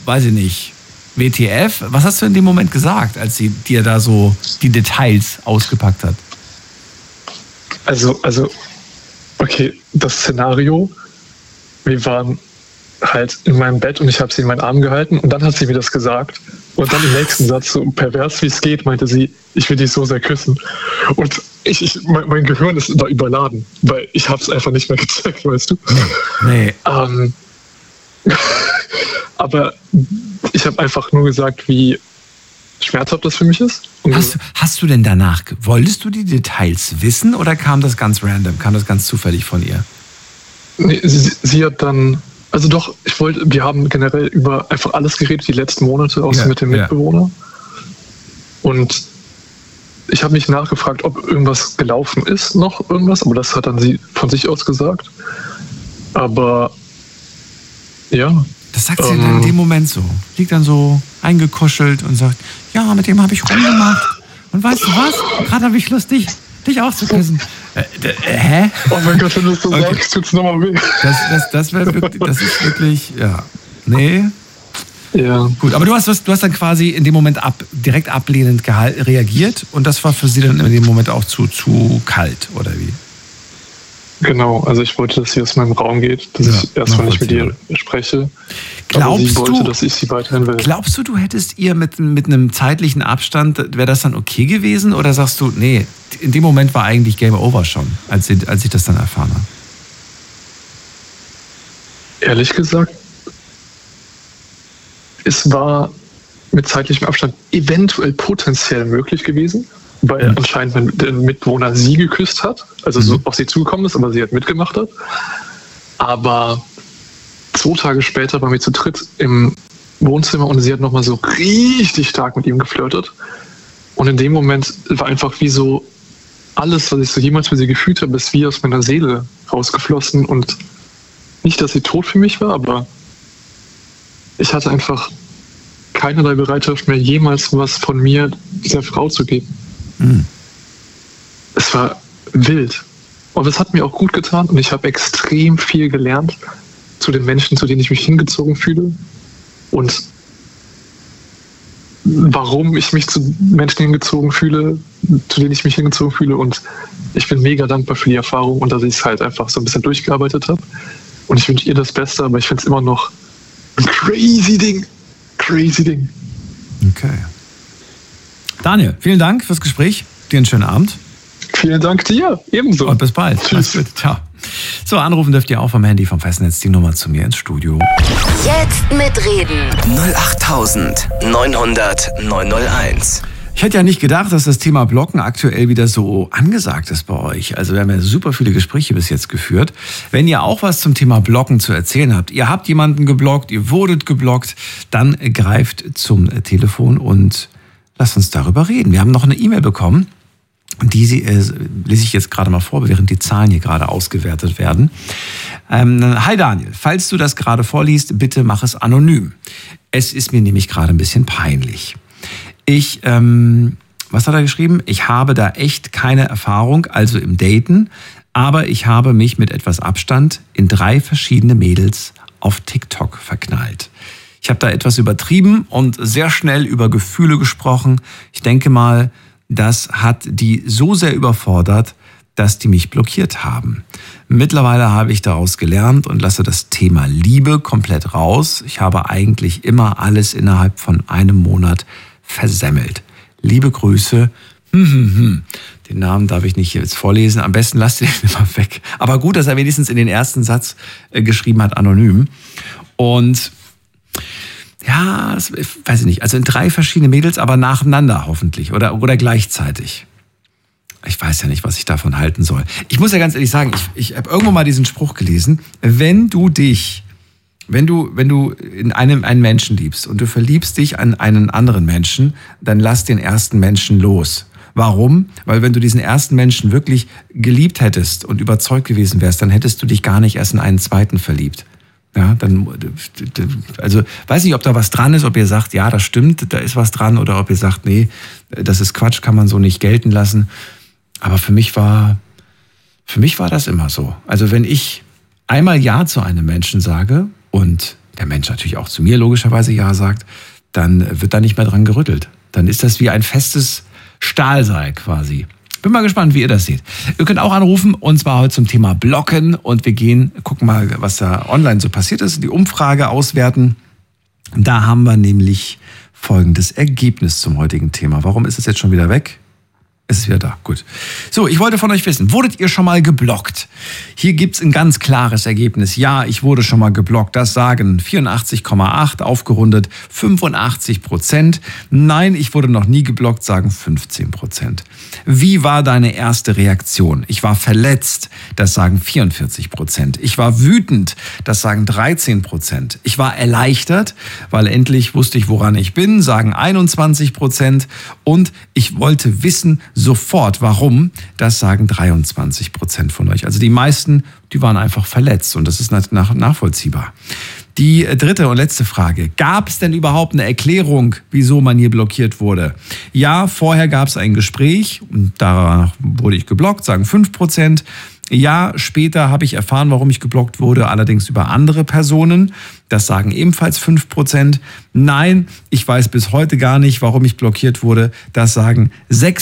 weiß ich nicht, WTF? Was hast du in dem Moment gesagt, als sie dir da so die Details ausgepackt hat? Also, okay, das Szenario, wir waren halt in meinem Bett und ich habe sie in meinen Arm gehalten und dann hat sie mir das gesagt. Und dann im nächsten Satz, so pervers wie es geht, meinte sie, ich will dich so sehr küssen. Und mein Gehirn ist da überladen, weil ich habe es einfach nicht mehr gecheckt, weißt du? Nee. Aber ich habe einfach nur gesagt, wie schmerzhaft das für mich ist. Hast du denn danach, wolltest du die Details wissen oder kam das ganz random, kam das ganz zufällig von ihr? Nee, sie hat dann, also doch, wir haben generell über einfach alles geredet, die letzten Monate, außer mit dem Mitbewohner. Und ich habe mich nachgefragt, ob irgendwas gelaufen ist, noch irgendwas, aber das hat dann sie von sich aus gesagt. Aber ja. Das sagt sie dann in dem Moment so. Liegt dann so eingekuschelt und sagt, ja, mit dem habe ich rumgemacht. Und weißt du was? Gerade habe ich Lust, dich auch zu küssen. Hä? Oh mein Gott, wenn du das so sagst, tut's nochmal weh. Das ist wirklich, ja. Nee. Ja. Gut, aber du hast dann quasi in dem Moment direkt ablehnend reagiert und das war für sie dann in dem Moment auch zu kalt, oder wie? Genau, also ich wollte, dass sie aus meinem Raum geht, dass ich erstmal nicht mit ihr spreche. Aber sie wollte, dass ich sie weiterhin will. Glaubst du hättest ihr mit einem zeitlichen Abstand, wäre das dann okay gewesen? Oder sagst du, nee, in dem Moment war eigentlich Game Over schon, als ich das dann erfahren habe? Ehrlich gesagt, es war mit zeitlichem Abstand eventuell potenziell möglich gewesen, weil anscheinend der Mitbewohner sie geküsst hat, also so auf sie zugekommen ist, aber sie halt mitgemacht hat. Aber 2 Tage später waren wir zu dritt im Wohnzimmer und sie hat nochmal so richtig stark mit ihm geflirtet. Und in dem Moment war einfach wie so alles, was ich so jemals für sie gefühlt habe, ist wie aus meiner Seele rausgeflossen. Und nicht, dass sie tot für mich war, aber ich hatte einfach keinerlei Bereitschaft mehr, jemals was von mir dieser Frau zu geben. Es war wild. Aber es hat mir auch gut getan und ich habe extrem viel gelernt zu den Menschen, zu denen ich mich hingezogen fühle und warum ich mich zu Menschen hingezogen fühle, zu denen ich mich hingezogen fühle, und ich bin mega dankbar für die Erfahrung und dass ich es halt einfach so ein bisschen durchgearbeitet habe und ich wünsche ihr das Beste, aber ich finde es immer noch ein crazy Ding. Okay. Daniel, vielen Dank fürs Gespräch. Dir einen schönen Abend. Vielen Dank dir, ebenso. Und bis bald. Tschüss. Ciao. So, anrufen dürft ihr auch vom Handy vom Festnetz die Nummer zu mir ins Studio. Jetzt mitreden. 08900 901. Ich hätte ja nicht gedacht, dass das Thema Blocken aktuell wieder so angesagt ist bei euch. Also wir haben ja super viele Gespräche bis jetzt geführt. Wenn ihr auch was zum Thema Blocken zu erzählen habt, ihr habt jemanden geblockt, ihr wurdet geblockt, dann greift zum Telefon und lasst uns darüber reden. Wir haben noch eine E-Mail bekommen. Die lese ich jetzt gerade mal vor, während die Zahlen hier gerade ausgewertet werden. Hi Daniel, falls du das gerade vorliest, bitte mach es anonym. Es ist mir nämlich gerade ein bisschen peinlich. Was hat er geschrieben? Ich habe da echt keine Erfahrung, also im Daten, aber ich habe mich mit etwas Abstand in 3 verschiedene Mädels auf TikTok verknallt. Ich habe da etwas übertrieben und sehr schnell über Gefühle gesprochen. Ich denke mal, das hat die so sehr überfordert, dass die mich blockiert haben. Mittlerweile habe ich daraus gelernt und lasse das Thema Liebe komplett raus. Ich habe eigentlich immer alles innerhalb von einem Monat versemmelt. Liebe Grüße. Den Namen darf ich nicht jetzt vorlesen. Am besten lasst ihr den immer weg. Aber gut, dass er wenigstens in den ersten Satz geschrieben hat, anonym. Und ja, das weiß ich nicht. Also in 3 verschiedene Mädels, aber nacheinander hoffentlich oder gleichzeitig. Ich weiß ja nicht, was ich davon halten soll. Ich muss ja ganz ehrlich sagen, ich habe irgendwo mal diesen Spruch gelesen, wenn du in einen Menschen liebst und du verliebst dich an einen anderen Menschen, dann lass den ersten Menschen los. Warum? Weil wenn du diesen ersten Menschen wirklich geliebt hättest und überzeugt gewesen wärst, dann hättest du dich gar nicht erst in einen zweiten verliebt. Ja, also weiß nicht, ob da was dran ist, ob ihr sagt, ja, das stimmt, da ist was dran, oder ob ihr sagt, nee, das ist Quatsch, kann man so nicht gelten lassen. Aber für mich war das immer so. Also wenn ich einmal Ja zu einem Menschen sage und der Mensch natürlich auch zu mir logischerweise Ja sagt, dann wird da nicht mehr dran gerüttelt. Dann ist das wie ein festes Stahlseil quasi. Bin mal gespannt, wie ihr das seht. Ihr könnt auch anrufen, und zwar heute zum Thema Blocken. Und wir gucken mal, was da online so passiert ist, die Umfrage auswerten. Da haben wir nämlich folgendes Ergebnis zum heutigen Thema. Warum ist es jetzt schon wieder weg? Es ist wieder da, gut. So, ich wollte von euch wissen, wurdet ihr schon mal geblockt? Hier gibt's ein ganz klares Ergebnis. Ja, ich wurde schon mal geblockt. Das sagen 84,8, aufgerundet 85%. Nein, ich wurde noch nie geblockt, sagen 15%. Wie war deine erste Reaktion? Ich war verletzt, das sagen 44%. Ich war wütend, das sagen 13%. Ich war erleichtert, weil endlich wusste ich, woran ich bin, sagen 21%. Und ich wollte wissen, sofort, warum, das sagen 23% von euch. Also die meisten, die waren einfach verletzt und das ist nachvollziehbar. Die dritte und letzte Frage. Gab es denn überhaupt eine Erklärung, wieso man hier blockiert wurde? Ja, vorher gab es ein Gespräch und danach wurde ich geblockt, sagen 5%. Ja, später habe ich erfahren, warum ich geblockt wurde, allerdings über andere Personen. Das sagen ebenfalls 5%. Nein, ich weiß bis heute gar nicht, warum ich blockiert wurde. Das sagen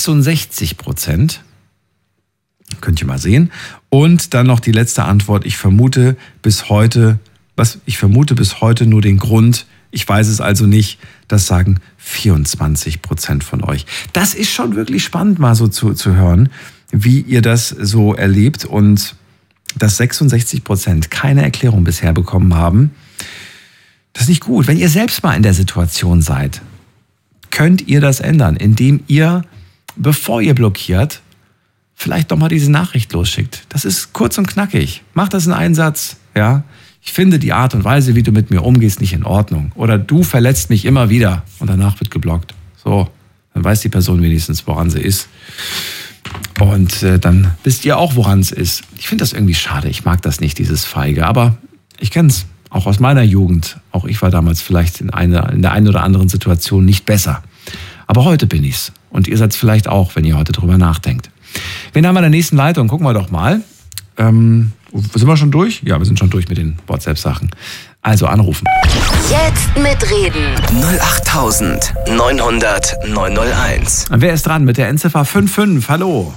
66%. Könnt ihr mal sehen. Und dann noch die letzte Antwort. Ich vermute bis heute nur den Grund. Ich weiß es also nicht. Das sagen 24% von euch. Das ist schon wirklich spannend, mal so zu hören, wie ihr das so erlebt, und dass 66% keine Erklärung bisher bekommen haben. Das ist nicht gut. Wenn ihr selbst mal in der Situation seid, könnt ihr das ändern, indem ihr, bevor ihr blockiert, vielleicht doch mal diese Nachricht losschickt. Das ist kurz und knackig. Macht das in einen Satz. Ja? Ich finde die Art und Weise, wie du mit mir umgehst, nicht in Ordnung. Oder du verletzt mich immer wieder, und danach wird geblockt. So, dann weiß die Person wenigstens, woran sie ist. Und dann wisst ihr auch, woran es ist. Ich finde das irgendwie schade. Ich mag das nicht, dieses Feige. Aber ich kenne es auch aus meiner Jugend. Auch ich war damals vielleicht in der einen oder anderen Situation nicht besser. Aber heute bin ich's. Und ihr seid es vielleicht auch, wenn ihr heute drüber nachdenkt. Wen haben wir in der nächsten Leitung? Gucken wir doch mal. Sind wir schon durch? Ja, wir sind schon durch mit den WhatsApp-Sachen. Also anrufen. Jetzt mitreden. 08900 901. Wer ist dran mit der Endziffer 55? Hallo.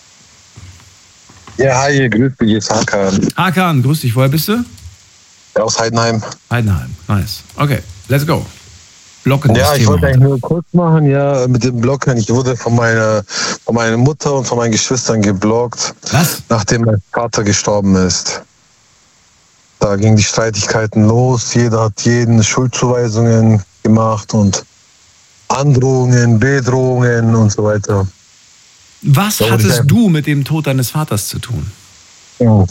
Ja, hi, grüß dich, hier ist Hakan. Hakan, grüß dich. Woher bist du? Ja, aus Heidenheim. Heidenheim, nice. Okay, let's go. Blocken. Ja, ich wollte eigentlich nur kurz machen, ja, mit dem Blocken. Ich wurde von meiner Mutter und von meinen Geschwistern geblockt. Was? Nachdem mein Vater gestorben ist. Da gingen die Streitigkeiten los. Jeder hat jeden Schuldzuweisungen gemacht und Androhungen, Bedrohungen und so weiter. Was hattest du mit dem Tod deines Vaters zu tun? Ja.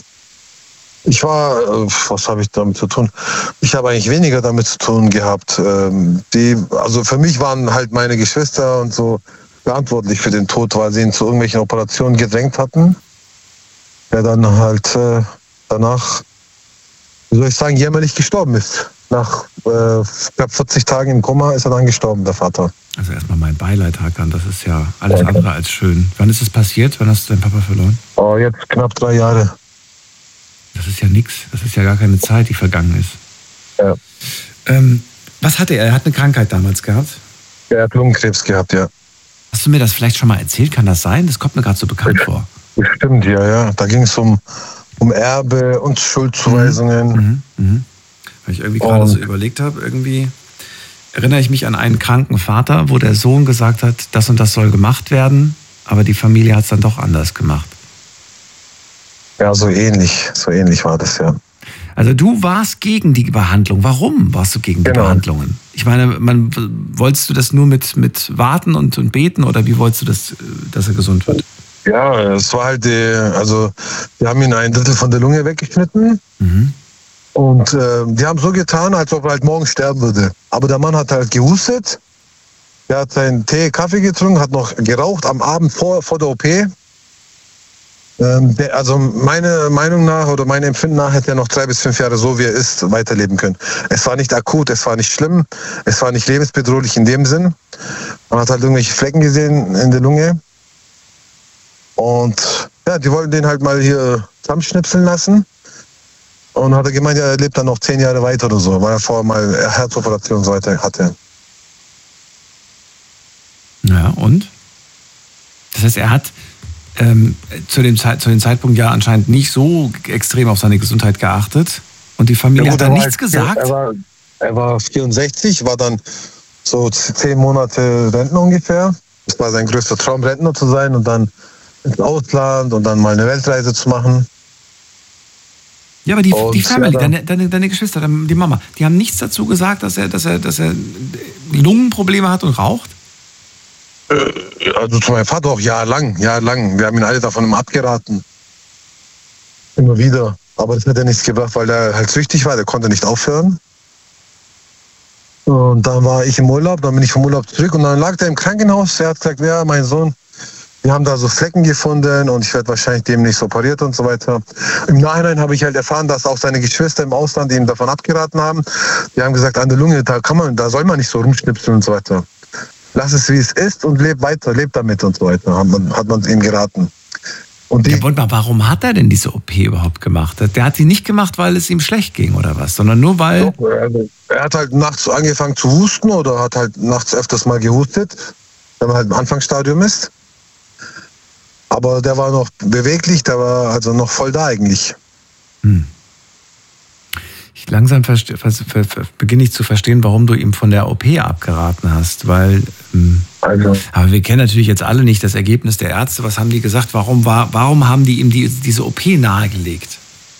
Was habe ich damit zu tun? Ich habe eigentlich weniger damit zu tun gehabt. Also für mich waren halt meine Geschwister und so verantwortlich für den Tod, weil sie ihn zu irgendwelchen Operationen gedrängt hatten. Der dann halt danach, wie soll ich sagen, jämmerlich gestorben ist. Nach knapp 40 Tagen im Koma ist er dann gestorben, der Vater. Also erstmal mein Beileid, Hakan, das ist ja alles andere als schön. Wann ist es passiert? Wann hast du deinen Papa verloren? Oh, jetzt knapp 3 Jahre. Das ist ja nichts. Das ist ja gar keine Zeit, die vergangen ist. Ja. Was hatte er? Er hat eine Krankheit damals gehabt? Er hat Lungenkrebs gehabt, ja. Hast du mir das vielleicht schon mal erzählt? Kann das sein? Das kommt mir gerade so bekannt vor. Stimmt, ja. Da ging es um Erbe und Schuldzuweisungen. Weil ich irgendwie gerade so überlegt habe, irgendwie erinnere ich mich an einen kranken Vater, wo der Sohn gesagt hat, das und das soll gemacht werden, aber die Familie hat es dann doch anders gemacht. Ja, so ähnlich war das, ja. Also du warst gegen die Behandlung. Warum warst du gegen die Behandlungen? Ich meine, wolltest du das nur mit warten und beten, oder wie wolltest du das, dass er gesund wird? Ja, es war halt, wir haben ihn 1/3 von der Lunge weggeschnitten. Und die haben so getan, als ob er halt morgen sterben würde. Aber der Mann hat halt gehustet, der hat seinen Tee, Kaffee getrunken, hat noch geraucht am Abend vor der OP. Also meiner Meinung nach oder meinem Empfinden nach hätte er noch 3 bis 5 Jahre, so wie er ist, weiterleben können. Es war nicht akut, es war nicht schlimm, es war nicht lebensbedrohlich in dem Sinn. Man hat halt irgendwelche Flecken gesehen in der Lunge. Und ja, die wollten den halt mal hier zusammenschnipseln lassen. Und hat er gemeint, er lebt dann noch 10 Jahre weiter oder so, weil er vorher mal Herzoperation und so weiter hatte. Ja, und? Das heißt, er hat zu dem Zeitpunkt ja anscheinend nicht so extrem auf seine Gesundheit geachtet und die Familie hat dann nichts gesagt? Er war 64, war dann so 10 Monate Rentner ungefähr. Das war sein größter Traum, Rentner zu sein und dann ins Ausland und dann mal eine Weltreise zu machen. Ja, aber die Family, deine Geschwister, die Mama, die haben nichts dazu gesagt, dass er Lungenprobleme hat und raucht? Also zu meinem Vater auch jahrelang. Wir haben ihn alle davon immer abgeraten. Immer wieder. Aber das hat ja nichts gebracht, weil er halt süchtig war, der konnte nicht aufhören. Und dann war ich im Urlaub, dann bin ich vom Urlaub zurück und dann lag der im Krankenhaus. Er hat gesagt, ja, mein Sohn, wir haben da so Flecken gefunden und ich werde wahrscheinlich demnächst operiert und so weiter. Im Nachhinein habe ich halt erfahren, dass auch seine Geschwister im Ausland ihm davon abgeraten haben. Die haben gesagt, an der Lunge, da soll man nicht so rumschnipseln und so weiter. Lass es, wie es ist und leb weiter, leb damit und so weiter, hat man ihm geraten. Und warum hat er denn diese OP überhaupt gemacht? Der hat sie nicht gemacht, weil es ihm schlecht ging oder was, sondern nur weil... Er hat halt nachts angefangen zu husten oder hat halt nachts öfters mal gehustet, wenn man halt im Anfangsstadium ist. Aber der war noch beweglich, der war also noch voll da eigentlich. Langsam beginne ich zu verstehen, warum du ihm von der OP abgeraten hast, weil aber wir kennen natürlich jetzt alle nicht das Ergebnis der Ärzte. Was haben die gesagt? Warum haben die ihm diese OP nahegelegt?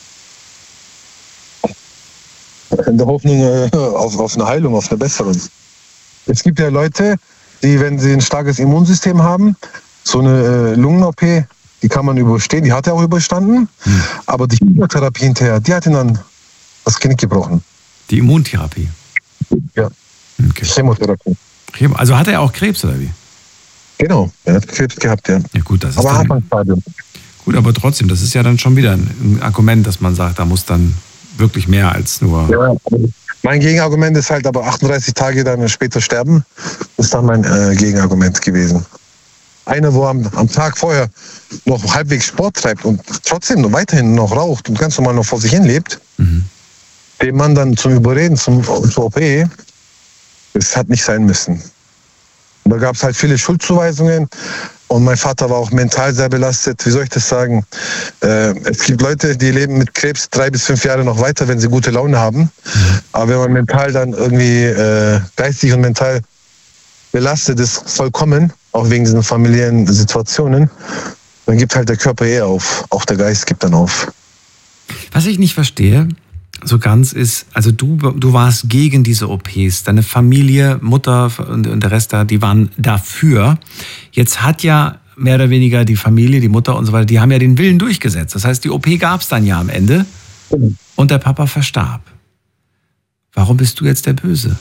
In der Hoffnung auf eine Heilung, auf eine Besserung. Es gibt ja Leute, die, wenn sie ein starkes Immunsystem haben, so eine Lungen-OP, die kann man überstehen, die hat er auch überstanden, aber die Chemotherapie hinterher, die hat ihn dann das Genick gebrochen. Die Immuntherapie? Ja. Okay. Chemotherapie. Also hat er auch Krebs, oder wie? Genau, er hat Krebs gehabt, ja. Ja gut, das ist aber Anfangsstadium. Gut, aber trotzdem, das ist ja dann schon wieder ein Argument, dass man sagt, da muss dann wirklich mehr als nur... Ja, mein Gegenargument ist halt aber 38 Tage dann später sterben, ist dann mein Gegenargument gewesen. Einer, wo am Tag vorher noch halbwegs Sport treibt und trotzdem noch weiterhin noch raucht und ganz normal noch vor sich hin lebt, dem Mann dann zum Überreden zur OP, das hat nicht sein müssen. Und da gab es halt viele Schuldzuweisungen und mein Vater war auch mental sehr belastet. Wie soll ich das sagen? Es gibt Leute, die leben mit Krebs 3 bis 5 Jahre noch weiter, wenn sie gute Laune haben. Aber wenn man mental dann irgendwie geistig und mental belastet ist, vollkommen, auch wegen diesen familiären Situationen, dann gibt halt der Körper eher auf. Auch der Geist gibt dann auf. Was ich nicht verstehe, so ganz ist, also du warst gegen diese OPs, deine Familie, Mutter und der Rest da, die waren dafür. Jetzt hat ja mehr oder weniger die Familie, die Mutter und so weiter, die haben ja den Willen durchgesetzt. Das heißt, die OP gab es dann ja am Ende und der Papa verstarb. Warum bist du jetzt der Böse?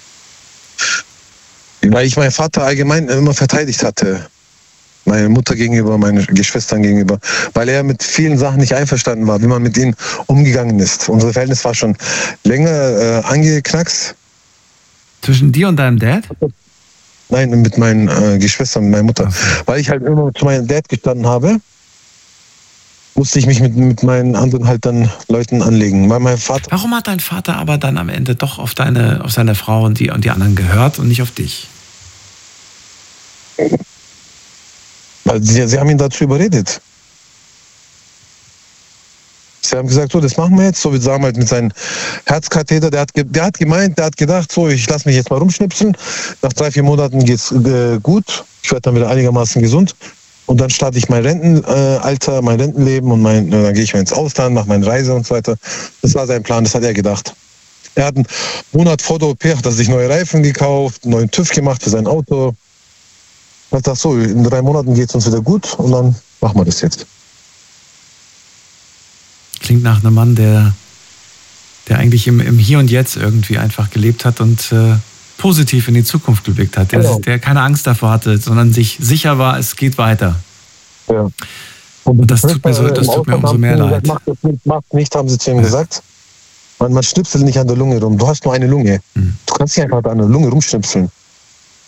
Weil ich meinen Vater allgemein immer verteidigt hatte. Meine Mutter gegenüber, meine Geschwistern gegenüber. Weil er mit vielen Sachen nicht einverstanden war, wie man mit ihnen umgegangen ist. Unser Verhältnis war schon länger angeknackst. Zwischen dir und deinem Dad? Nein, mit meinen Geschwistern, mit meiner Mutter. Weil ich halt immer zu meinem Dad gestanden habe, musste ich mich mit meinen anderen halt dann Leuten anlegen. Weil mein Vater... Warum hat dein Vater aber dann am Ende doch auf seine Frau und die anderen gehört und nicht auf dich? Weil sie haben ihn dazu überredet. Sie haben gesagt, so, das machen wir jetzt, so wie sagen halt mit seinem Herzkatheter. Der hat gedacht, so, ich lasse mich jetzt mal rumschnipseln. Nach 3-4 Monaten geht's gut. Ich werde dann wieder einigermaßen gesund. Und dann starte ich mein Rentenalter, mein Rentenleben und dann gehe ich mal ins Ausland, mache meine Reise und so weiter. Das war sein Plan, das hat er gedacht. Er hat einen Monat vor der OP, hat er sich neue Reifen gekauft, einen neuen TÜV gemacht für sein Auto. Ich dachte, so, in 3 Monaten geht es uns wieder gut und dann machen wir das jetzt. Klingt nach einem Mann, der eigentlich im Hier und Jetzt irgendwie einfach gelebt hat und positiv in die Zukunft geblickt hat. Der keine Angst davor hatte, sondern sich sicher war, es geht weiter. Ja. Und das tut mir umso mehr leid. Macht nicht, haben sie zu ihm gesagt. Man schnipselt nicht an der Lunge rum. Du hast nur eine Lunge. Du kannst nicht einfach an der Lunge rumschnipseln.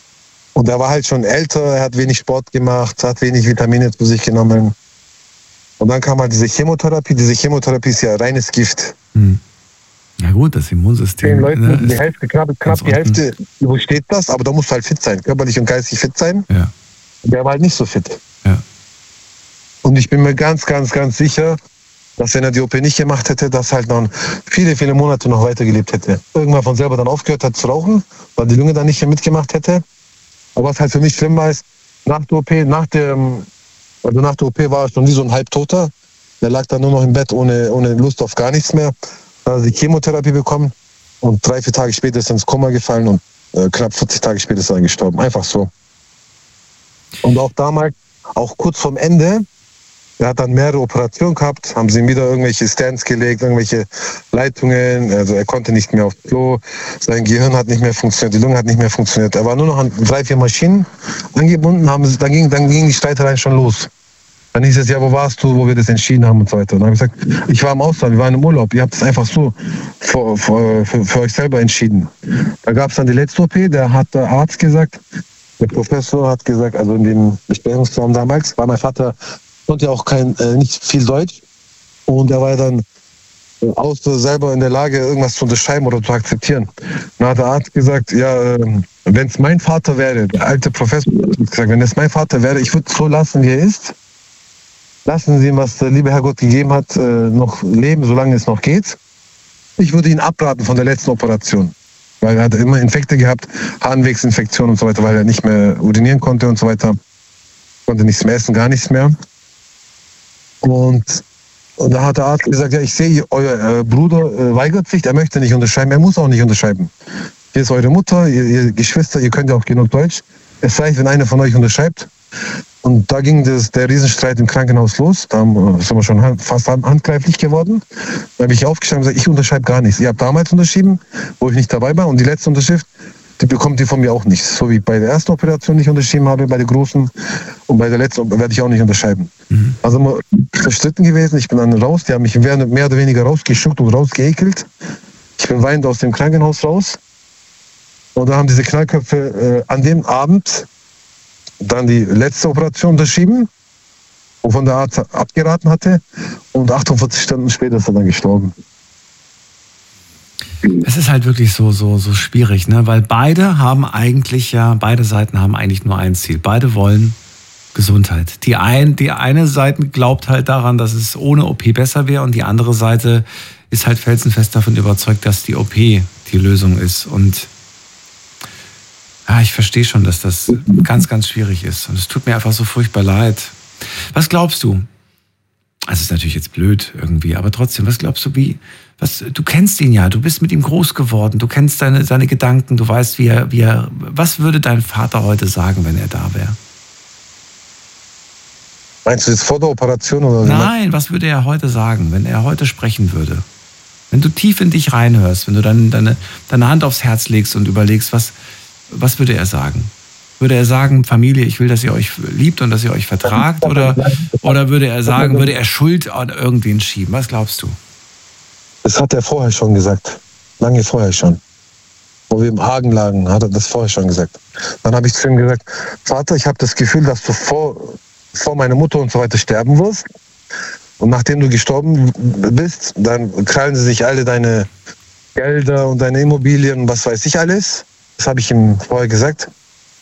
Und er war halt schon älter, er hat wenig Sport gemacht, hat wenig Vitamine zu sich genommen. Und dann kam halt diese Chemotherapie. Diese Chemotherapie ist ja reines Gift. Ja gut, das Immunsystem. 10 Leuten, die Hälfte, knapp die Hälfte übersteht das, aber da musst du halt fit sein, körperlich und geistig fit sein. Ja. Der war halt nicht so fit. Ja. Und ich bin mir ganz, ganz, ganz sicher, dass wenn er die OP nicht gemacht hätte, dass halt noch viele, viele Monate noch weitergelebt hätte. Irgendwann von selber dann aufgehört hat zu rauchen, weil die Lunge dann nicht mehr mitgemacht hätte. Aber was halt für mich schlimm war, ist, nach der OP, nach der OP war er schon wie so ein Halbtoter. Der lag dann nur noch im Bett ohne Lust auf gar nichts mehr. Dann hat er die Chemotherapie bekommen und 3-4 Tage später ist er ins Koma gefallen und knapp 40 Tage später ist er gestorben. Einfach so. Und auch damals, auch kurz vorm Ende, er hat dann mehrere Operationen gehabt, haben sie ihm wieder irgendwelche Stents gelegt, irgendwelche Leitungen, also er konnte nicht mehr aufs Klo, sein Gehirn hat nicht mehr funktioniert, die Lunge hat nicht mehr funktioniert. Er war nur noch an 3-4 Maschinen angebunden, dann gingen die Streitereien schon los. Dann hieß es, ja, wo warst du, wo wir das entschieden haben und so weiter. Und dann habe ich gesagt, ich war im Ausland, wir waren im Urlaub, ihr habt es einfach so für euch selber entschieden. Da gab es dann die letzte OP, der Arzt gesagt, der Professor hat gesagt, also in dem Besprechungsraum damals, war mein Vater, konnte auch nicht viel Deutsch und er war dann selber in der Lage, irgendwas zu unterschreiben oder zu akzeptieren. Dann hat der Arzt gesagt, ja, wenn es mein Vater wäre, der alte Professor hat gesagt, wenn es mein Vater wäre, ich würde es so lassen, wie er ist. Lassen Sie ihn, was der liebe Herrgott gegeben hat, noch leben, solange es noch geht. Ich würde ihn abraten von der letzten Operation. Weil er hat immer Infekte gehabt, Harnwegsinfektionen und so weiter, weil er nicht mehr urinieren konnte und so weiter. Konnte nichts mehr essen, gar nichts mehr. Und da hat der Arzt gesagt, ja, ich sehe, euer Bruder weigert sich, er möchte nicht unterschreiben, er muss auch nicht unterschreiben. Hier ist eure Mutter, ihr Geschwister, ihr könnt ja auch genug Deutsch. Es reicht, wenn einer von euch unterschreibt. Und da ging der Riesenstreit im Krankenhaus los. Da sind wir schon fast handgreiflich geworden. Da habe ich aufgestanden und gesagt, ich unterschreibe gar nichts. Ihr habt damals unterschrieben, wo ich nicht dabei war. Und die letzte Unterschrift, die bekommt ihr von mir auch nicht. So wie bei der ersten Operation nicht unterschrieben habe, bei der großen. Und bei der letzten werde ich auch nicht unterschreiben. Also immer verstritten gewesen. Ich bin dann raus. Die haben mich mehr oder weniger rausgeschuckt und rausgeekelt. Ich bin weinend aus dem Krankenhaus raus. Und da haben diese Knallköpfe an dem Abend dann die letzte Operation unterschrieben, wovon der Arzt abgeraten hatte. Und 48 Stunden später ist er dann gestorben. Es ist halt wirklich so schwierig, ne? Weil beide Seiten haben eigentlich nur ein Ziel. Beide wollen Gesundheit. Die eine Seite glaubt halt daran, dass es ohne OP besser wäre und die andere Seite ist halt felsenfest davon überzeugt, dass die OP die Lösung ist. Und ich verstehe schon, dass das ganz, ganz schwierig ist. Und es tut mir einfach so furchtbar leid. Was glaubst du? Also ist natürlich jetzt blöd irgendwie, aber trotzdem, was glaubst du, du kennst ihn ja, du bist mit ihm groß geworden, du kennst seine Gedanken, du weißt, was würde dein Vater heute sagen, wenn er da wäre? Meinst du jetzt vor der Operation? Oder? Nein, was würde er heute sagen, wenn er heute sprechen würde? Wenn du tief in dich reinhörst, wenn du deine Hand aufs Herz legst und überlegst, was würde er sagen? Würde er sagen, Familie, ich will, dass ihr euch liebt und dass ihr euch vertragt? Oder würde er sagen, würde er Schuld an irgendwen schieben? Was glaubst du? Das hat er vorher schon gesagt. Lange vorher schon. Wo wir im Hagen lagen, hat er das vorher schon gesagt. Dann habe ich zu ihm gesagt, Vater, ich habe das Gefühl, dass du vor meiner Mutter und so weiter sterben wirst. Und nachdem du gestorben bist, dann krallen sie sich alle deine Gelder und deine Immobilien und was weiß ich alles. Das habe ich ihm vorher gesagt.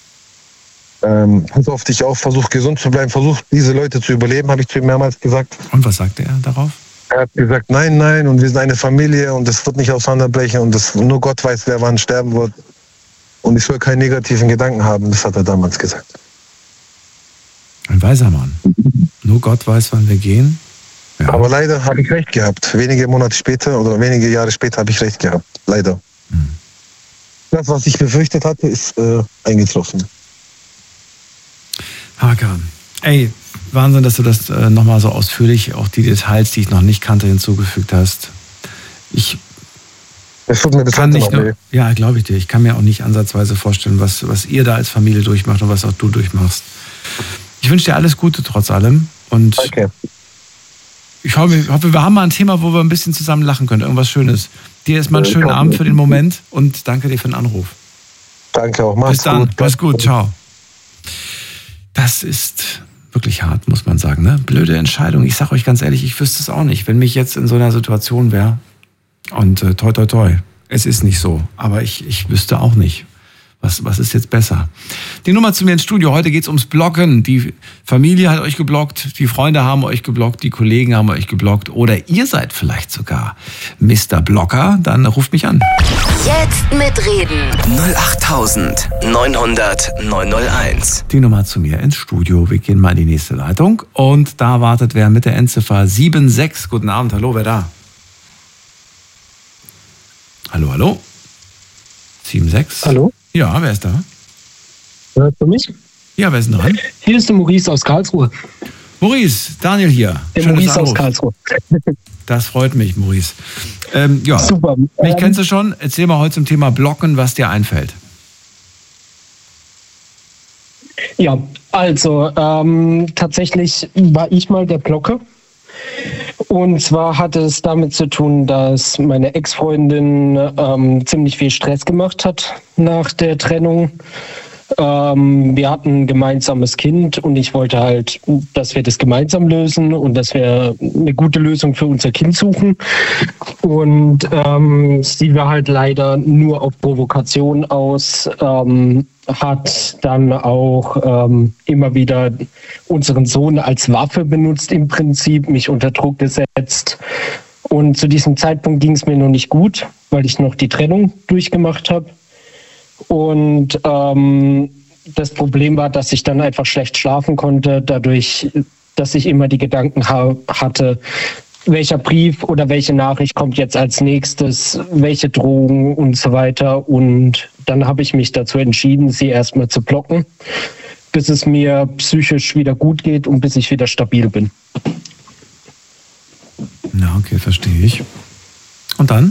Pass auf dich auf, versuch gesund zu bleiben, versuch diese Leute zu überleben, habe ich zu ihm mehrmals gesagt. Und was sagte er darauf? Er hat gesagt, nein, und wir sind eine Familie und das wird nicht auseinanderbrechen und nur Gott weiß, wer wann sterben wird. Und ich soll keine negativen Gedanken haben, das hat er damals gesagt. Ein weiser Mann. Nur Gott weiß, wann wir gehen. Ja. Aber leider habe ich recht gehabt. Wenige Monate später oder wenige Jahre später habe ich recht gehabt. Leider. Das, was ich befürchtet hatte, ist eingetroffen. Hakan, ey, Wahnsinn, dass du das nochmal so ausführlich, auch die Details, die ich noch nicht kannte, hinzugefügt hast. Es tut mir bis heute noch weh. Ja, glaube ich dir. Ich kann mir auch nicht ansatzweise vorstellen, was ihr da als Familie durchmacht und was auch du durchmachst. Ich wünsche dir alles Gute trotz allem. Und danke. Ich hoffe, wir haben mal ein Thema, wo wir ein bisschen zusammen lachen können. Irgendwas Schönes. Dir erstmal einen schönen Abend für den Moment und danke dir für den Anruf. Danke auch. Mach's gut. Bis dann. Mach's gut. Ciao. Das ist Wirklich hart, muss man sagen. Ne? Blöde Entscheidung. Ich sage euch ganz ehrlich, ich wüsste es auch nicht, wenn mich jetzt in so einer Situation wäre. Und toi, toi, toi. Es ist nicht so. Aber ich wüsste auch nicht. Was ist jetzt besser? Die Nummer zu mir ins Studio. Heute geht's ums Blocken. Die Familie hat euch geblockt, die Freunde haben euch geblockt, die Kollegen haben euch geblockt oder ihr seid vielleicht sogar Mr. Blocker. Dann ruft mich an. Jetzt mitreden. 08900 901. Die Nummer zu mir ins Studio. Wir gehen mal in die nächste Leitung. Und da wartet wer mit der Endziffer 76. Guten Abend. Hallo, wer da? Hallo, hallo. 76. Hallo? Ja, wer ist da? Hörst du mich? Ja, wer ist denn dran? Hier ist der Maurice aus Karlsruhe. Maurice, Daniel hier. Der Schön, dass Maurice du aus anrufst. Karlsruhe. Das freut mich, Maurice. Ja, Super. mich kennst du schon. Erzähl mal heute zum Thema Blocken, was dir einfällt. Ja, also tatsächlich war ich mal der Blocker. Und zwar hatte es damit zu tun, dass meine Ex-Freundin ziemlich viel Stress gemacht hat nach der Trennung. Wir hatten ein gemeinsames Kind und ich wollte halt, dass wir das gemeinsam lösen und dass wir eine gute Lösung für unser Kind suchen. Und sie war halt leider nur auf Provokation aus, hat dann auch immer wieder unseren Sohn als Waffe benutzt, im Prinzip, mich unter Druck gesetzt. Und zu diesem Zeitpunkt ging es mir noch nicht gut, weil ich noch die Trennung durchgemacht habe. Und das Problem war, dass ich dann einfach schlecht schlafen konnte, dadurch, dass ich immer die Gedanken hatte, welcher Brief oder welche Nachricht kommt jetzt als nächstes, welche Drohung und so weiter. Und dann habe ich mich dazu entschieden, sie erstmal zu blocken, bis es mir psychisch wieder gut geht und bis ich wieder stabil bin. Na, okay, verstehe ich. Und dann?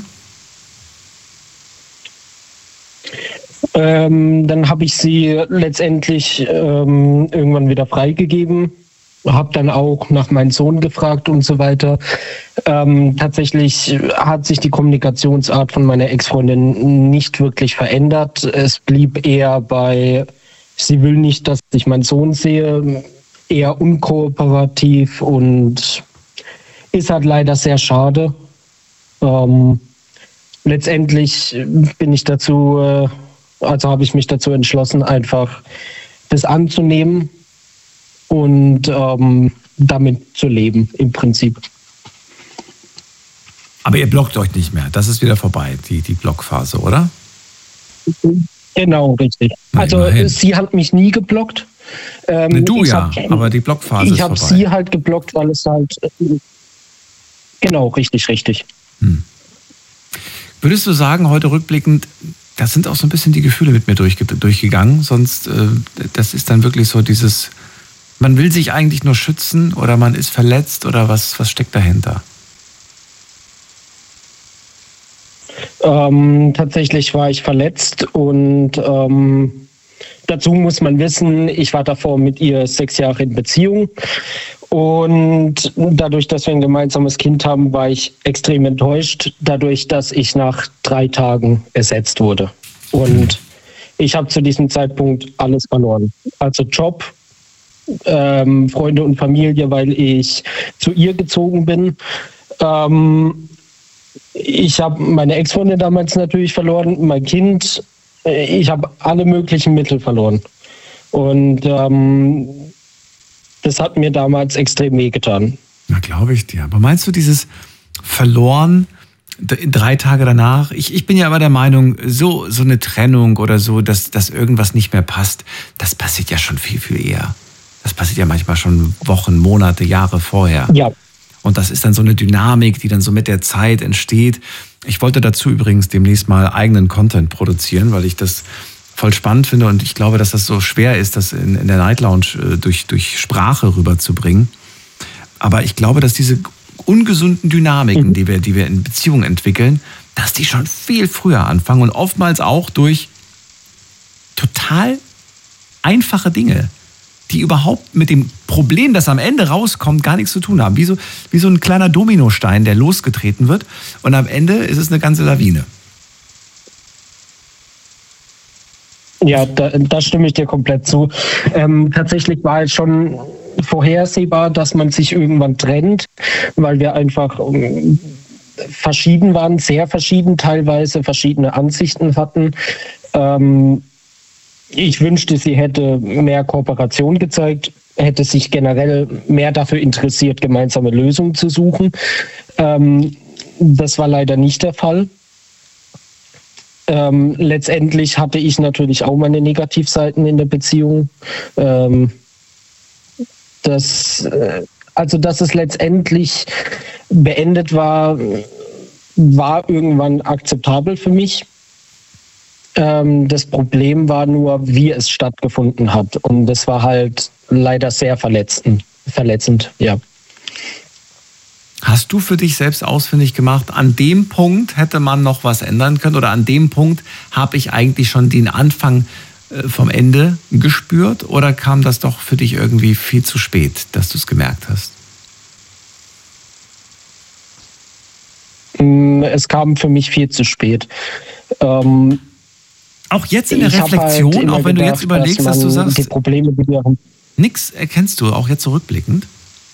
Dann habe ich sie letztendlich irgendwann wieder freigegeben, habe dann auch nach meinem Sohn gefragt und so weiter. Tatsächlich hat sich die Kommunikationsart von meiner Ex-Freundin nicht wirklich verändert. Es blieb eher bei, sie will nicht, dass ich meinen Sohn sehe, eher unkooperativ und ist halt leider sehr schade. Letztendlich bin ich dazu... Also habe ich mich dazu entschlossen, einfach das anzunehmen und damit zu leben, im Prinzip. Aber ihr blockt euch nicht mehr. Das ist wieder vorbei, die Blockphase, oder? Genau, richtig. Na, also immerhin. sie hat mich nie geblockt. Du ja, aber die Blockphase ist Ich habe vorbei. sie halt geblockt, weil es halt... genau, richtig. Würdest du sagen, heute rückblickend, das sind auch so ein bisschen die Gefühle mit mir durchgegangen, sonst das ist dann wirklich so dieses, man will sich eigentlich nur schützen oder man ist verletzt oder was steckt dahinter? Tatsächlich war ich verletzt und dazu muss man wissen, ich war davor mit ihr 6 Jahre in Beziehung und dadurch, dass wir ein gemeinsames Kind haben, war ich extrem enttäuscht, dadurch, dass ich nach 3 Tagen ersetzt wurde. Und ich habe zu diesem Zeitpunkt alles verloren. Also Job, Freunde und Familie, weil ich zu ihr gezogen bin. Ich habe meine Ex-Freundin damals natürlich verloren, mein Kind. Ich habe alle möglichen Mittel verloren. Und das hat mir damals extrem wehgetan. Na, glaube ich dir. Aber meinst du dieses verloren 3 Tage danach? Ich bin ja immer der Meinung, so eine Trennung oder so, dass irgendwas nicht mehr passt, das passiert ja schon viel, viel eher. Das passiert ja manchmal schon Wochen, Monate, Jahre vorher. Ja. Und das ist dann so eine Dynamik, die dann so mit der Zeit entsteht. Ich wollte dazu übrigens demnächst mal eigenen Content produzieren, weil ich das voll spannend finde und ich glaube, dass das so schwer ist, das in der Night Lounge durch Sprache rüberzubringen. Aber ich glaube, dass diese ungesunden Dynamiken, die wir in Beziehungen entwickeln, dass die schon viel früher anfangen und oftmals auch durch total einfache Dinge, die überhaupt mit dem Problem, das am Ende rauskommt, gar nichts zu tun haben. Wie so ein kleiner Dominostein, der losgetreten wird und am Ende ist es eine ganze Lawine. Ja, da stimme ich dir komplett zu. Tatsächlich war es schon vorhersehbar, dass man sich irgendwann trennt, weil wir einfach verschieden waren, sehr verschieden teilweise, verschiedene Ansichten hatten. Ich wünschte, sie hätte mehr Kooperation gezeigt, hätte sich generell mehr dafür interessiert, gemeinsame Lösungen zu suchen. Das war leider nicht der Fall. Letztendlich hatte ich natürlich auch meine Negativseiten in der Beziehung. Dass es letztendlich beendet war irgendwann akzeptabel für mich. Das Problem war nur, wie es stattgefunden hat. Und das war halt leider sehr verletzend, ja. Hast du für dich selbst ausfindig gemacht, an dem Punkt hätte man noch was ändern können oder an dem Punkt habe ich eigentlich schon den Anfang vom Ende gespürt oder kam das doch für dich irgendwie viel zu spät, dass du es gemerkt hast? Es kam für mich viel zu spät. Auch jetzt in der Reflexion, halt auch wenn du jetzt überlegst, dass du sagst, die Probleme, die wir haben. Nix erkennst du, auch jetzt zurückblickend?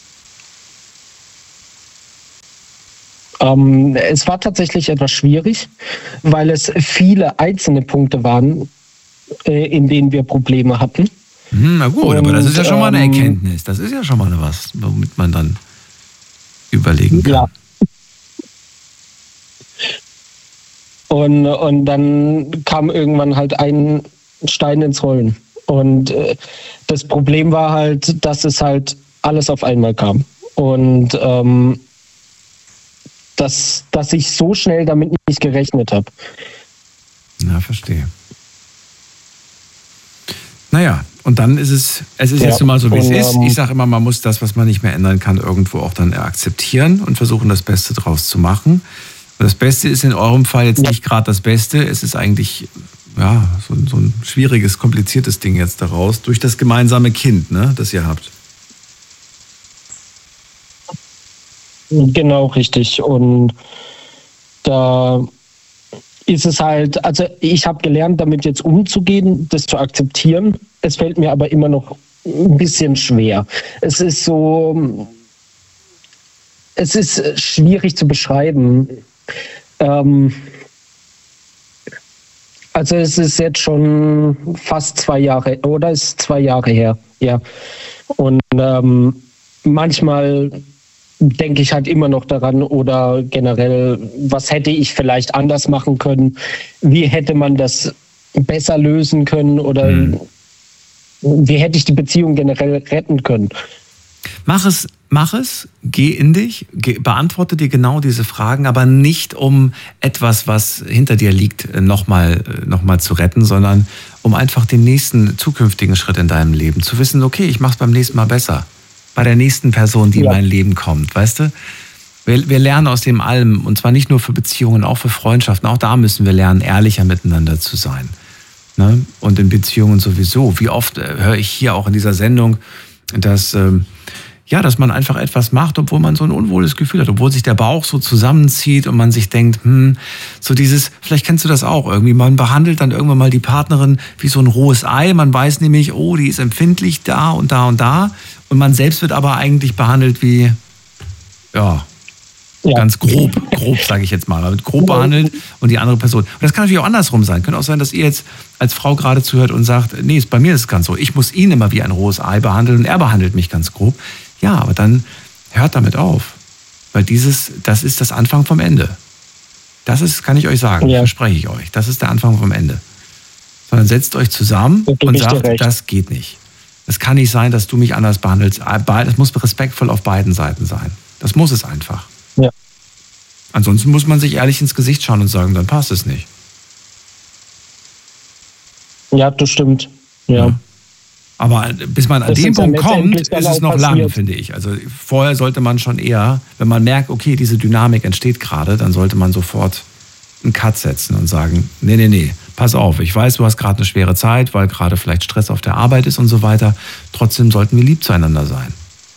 Es war tatsächlich etwas schwierig, weil es viele einzelne Punkte waren, in denen wir Probleme hatten. Na gut, aber das ist ja schon mal eine Erkenntnis. Das ist ja schon mal was, womit man dann überlegen kann. Ja. Und dann kam irgendwann halt ein Stein ins Rollen. Und das Problem war halt, dass es halt alles auf einmal kam. Und dass ich so schnell damit nicht gerechnet habe. Na, verstehe. Naja, und dann ist es ist jetzt nun mal so, wie es ist. Ich sage immer, man muss das, was man nicht mehr ändern kann, irgendwo auch dann akzeptieren und versuchen, das Beste draus zu machen. Und das Beste ist in eurem Fall jetzt nicht gerade das Beste. Es ist eigentlich ja, so ein schwieriges, kompliziertes Ding jetzt daraus, durch das gemeinsame Kind, ne, das ihr habt. Genau, richtig. Und da ist es halt, also ich habe gelernt, damit jetzt umzugehen, das zu akzeptieren. Es fällt mir aber immer noch ein bisschen schwer. Es ist schwierig zu beschreiben. Also es ist jetzt schon fast 2 Jahre, oder ist 2 Jahre her, ja. Und manchmal denke ich halt immer noch daran oder generell, was hätte ich vielleicht anders machen können? Wie hätte man das besser lösen können oder wie hätte ich die Beziehung generell retten können? Mach es, geh in dich, beantworte dir genau diese Fragen, aber nicht um etwas, was hinter dir liegt, nochmal zu retten, sondern um einfach den nächsten zukünftigen Schritt in deinem Leben zu wissen, okay, ich mach's beim nächsten Mal besser. Bei der nächsten Person, die in mein Leben kommt, weißt du? Wir lernen aus dem allem, und zwar nicht nur für Beziehungen, auch für Freundschaften, auch da müssen wir lernen, ehrlicher miteinander zu sein. Ne? Und in Beziehungen sowieso. Wie oft höre ich hier auch in dieser Sendung, dass man einfach etwas macht, obwohl man so ein unwohles Gefühl hat, obwohl sich der Bauch so zusammenzieht und man sich denkt, so dieses, vielleicht kennst du das auch irgendwie, man behandelt dann irgendwann mal die Partnerin wie so ein rohes Ei, man weiß nämlich, oh, die ist empfindlich da und da und da und man selbst wird aber eigentlich behandelt wie, ganz grob sage ich jetzt mal, man wird grob behandelt und die andere Person. Und das kann natürlich auch andersrum sein. Könnte auch sein, dass ihr jetzt als Frau gerade zuhört und sagt, nee, bei mir ist es ganz so. Ich muss ihn immer wie ein rohes Ei behandeln und er behandelt mich ganz grob. Ja, aber dann hört damit auf. Weil das ist das Anfang vom Ende. Das ist, kann ich euch sagen, verspreche ich euch. Das ist der Anfang vom Ende. Sondern setzt euch zusammen und sagt, das geht nicht. Es kann nicht sein, dass du mich anders behandelst. Das muss respektvoll auf beiden Seiten sein. Das muss es einfach. Ja. Ansonsten muss man sich ehrlich ins Gesicht schauen und sagen, dann passt es nicht. Ja, das stimmt. Ja. Aber bis man an den Punkt kommt, ist es noch lang, finde ich. Also vorher sollte man schon eher, wenn man merkt, okay, diese Dynamik entsteht gerade, dann sollte man sofort einen Cut setzen und sagen, nee, pass auf, ich weiß, du hast gerade eine schwere Zeit, weil gerade vielleicht Stress auf der Arbeit ist und so weiter. Trotzdem sollten wir lieb zueinander sein.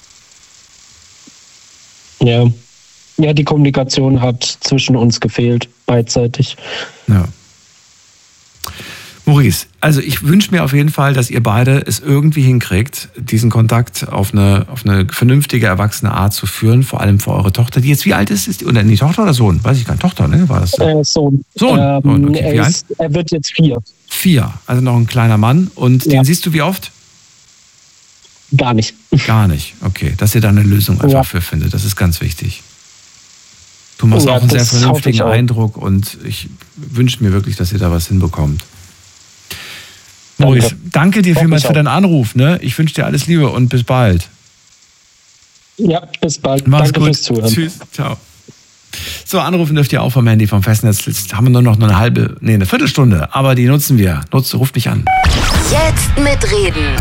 Ja, die Kommunikation hat zwischen uns gefehlt, beidseitig. Ja. Maurice, also ich wünsche mir auf jeden Fall, dass ihr beide es irgendwie hinkriegt, diesen Kontakt auf eine vernünftige, erwachsene Art zu führen, vor allem für eure Tochter, die jetzt wie alt ist? Oder die Tochter oder Sohn? Weiß ich gar nicht. Tochter, ne? War das? Sohn. Sohn. Okay. Wie alt? Er wird jetzt 4. 4, also noch ein kleiner Mann. Und den siehst du wie oft? Gar nicht. Gar nicht, okay. Dass ihr da eine Lösung einfach für findet, das ist ganz wichtig. Du machst auch einen sehr vernünftigen Eindruck und ich wünsche mir wirklich, dass ihr da was hinbekommt. Maurice, danke dir vielmals für deinen Anruf. Ne? Ich wünsche dir alles Liebe und bis bald. Ja, bis bald. Mach's Danke gut. fürs Zuhören. Tschüss, ciao. So, anrufen dürft ihr auch vom Handy, vom Festnetz. Jetzt haben wir nur noch eine Viertelstunde, aber die nutzen wir. Ruft mich an. Jetzt mitreden.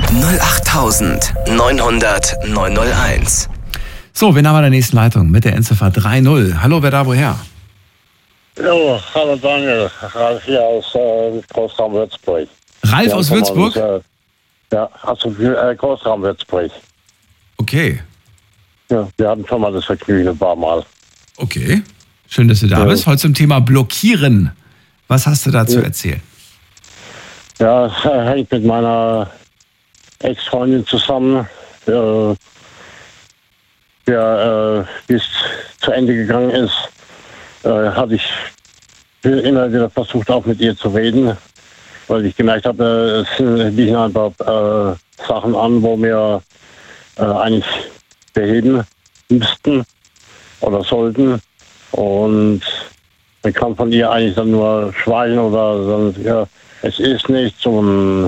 08900 901. So, wen haben wir in der nächsten Leitung mit der Endziffer 30? Hallo, wer da woher? Jo, hallo Daniel, Ralf hier aus Großraum Würzburg. Ralf aus Würzburg? Ja, also Großraum Würzburg. Okay. Ja, wir hatten schon mal das Vergnügen ein paar Mal. Okay, schön, dass du da bist. Heute zum Thema Blockieren. Was hast du da zu erzählen? Ja, es hängt mit meiner Ex-Freundin zusammen. Wie es zu Ende gegangen ist, hatte ich immer wieder versucht, auch mit ihr zu reden, weil ich gemerkt habe, es liegen ein paar Sachen an, wo wir eigentlich beheben müssten oder sollten. Und man kann von ihr eigentlich dann nur schweigen oder sagen, ja, es ist nichts. Und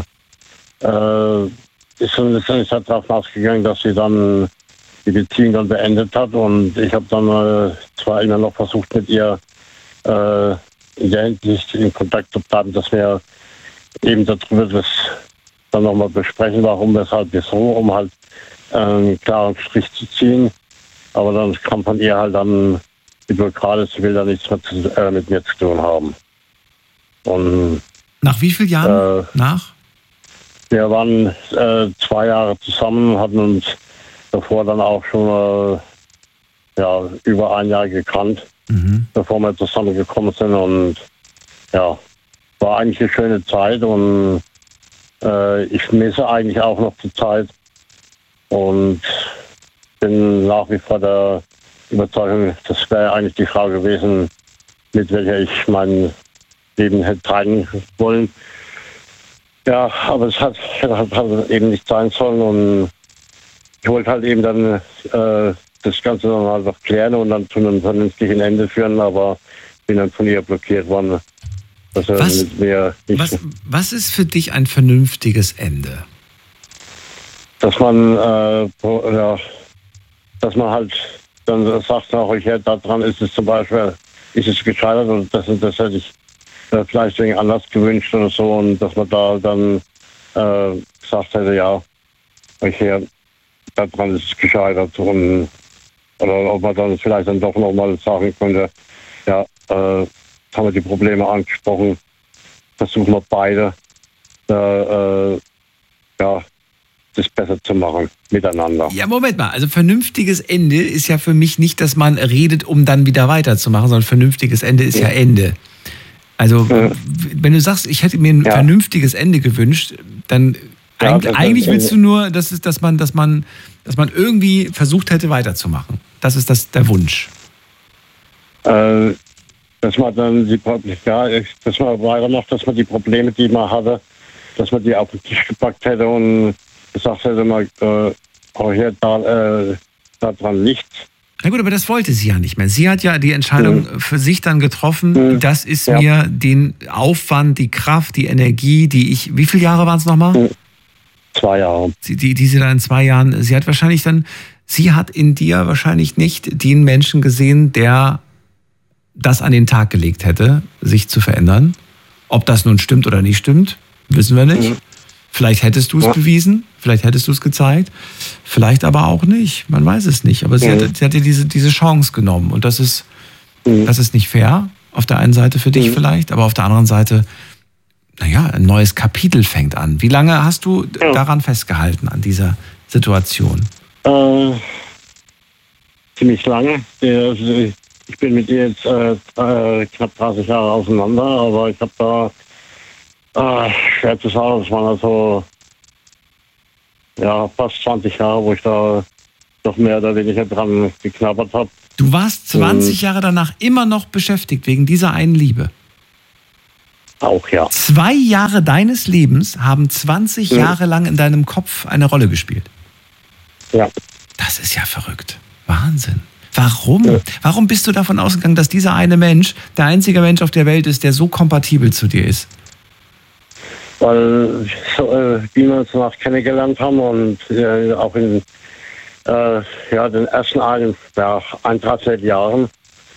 ist dann letztendlich darauf ausgegangen, dass sie dann die Beziehung dann beendet hat. Und ich habe dann zwar immer noch versucht, mit ihr in der Hinsicht in Kontakt zu bleiben, dass wir eben darüber das dann nochmal besprechen, warum, weshalb, wieso, um halt einen klaren Strich zu ziehen. Aber dann kam von ihr halt dann die Blockade, sie will da nichts mehr mit mir zu tun haben. Und nach wie vielen Jahren? Wir waren 2 Jahre zusammen, hatten uns davor dann auch schon über 1 Jahr gekannt, bevor wir zusammengekommen sind. Und ja, war eigentlich eine schöne Zeit und ich vermisse eigentlich auch noch die Zeit und bin nach wie vor der Überzeugung, das wäre eigentlich die Frau gewesen, mit welcher ich mein Leben hätte teilen wollen. Ja, aber es hat eben nicht sein sollen und ich wollte halt eben dann das Ganze dann halt noch klären und dann zu einem vernünftigen Ende führen, aber bin dann von ihr blockiert worden. Was ist für dich ein vernünftiges Ende? Dass man halt dann sagt, okay, daran ist es zum Beispiel, ist es gescheitert und das hätte ich vielleicht irgendwie anders gewünscht oder so und dass man da dann gesagt hätte, ja, okay, daran ist es gescheitert und oder ob man dann vielleicht dann doch nochmal sagen könnte, ja, haben wir die Probleme angesprochen, versuchen wir beide das besser zu machen miteinander. Ja, Moment mal. Also vernünftiges Ende ist ja für mich nicht, dass man redet, um dann wieder weiterzumachen, sondern vernünftiges Ende ist ja Ende. Also wenn du sagst, ich hätte mir ein vernünftiges Ende gewünscht, dann eigentlich willst du nur, dass man irgendwie versucht hätte weiterzumachen. Das ist der Wunsch. Dass man dann dass man weitermacht, dass man die Probleme, die man hatte, dass man die auf den Tisch gepackt hätte und gesagt hätte, mal hier daran nichts. Na gut, aber das wollte sie ja nicht mehr. Sie hat ja die Entscheidung für sich dann getroffen, das ist mir den Aufwand, die Kraft, die Energie, wie viele Jahre waren es nochmal? 2 Jahre. Die sie da in 2 Jahren, sie hat in dir wahrscheinlich nicht den Menschen gesehen, der das an den Tag gelegt hätte, sich zu verändern. Ob das nun stimmt oder nicht stimmt, wissen wir nicht. Vielleicht hättest du es bewiesen, vielleicht hättest du es gezeigt, vielleicht aber auch nicht. Man weiß es nicht. Aber sie hat dir diese Chance genommen. Und das ist nicht fair. Auf der einen Seite für dich vielleicht, aber auf der anderen Seite, ein neues Kapitel fängt an. Wie lange hast du daran festgehalten, an dieser Situation? Ziemlich lange. Ich bin mit ihr jetzt knapp 30 Jahre auseinander, aber ich habe da Schwer zu sagen, das waren also fast 20 Jahre, wo ich da noch mehr oder weniger dran geknabbert habe. Du warst 20 Jahre danach immer noch beschäftigt wegen dieser einen Liebe? Auch, ja. 2 Jahre deines Lebens haben 20 Jahre lang in deinem Kopf eine Rolle gespielt? Ja. Das ist ja verrückt. Wahnsinn. Warum? Ja. Warum bist du davon ausgegangen, dass dieser eine Mensch der einzige Mensch auf der Welt ist, der so kompatibel zu dir ist? Weil wir uns danach kennengelernt haben und auch in den ersten 1,5 Jahren